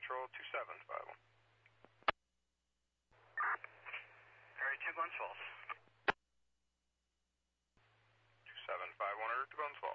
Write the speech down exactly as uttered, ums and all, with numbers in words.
Patrol two seven five one. Area two, Glens Falls. two seven five one, to Glens Falls.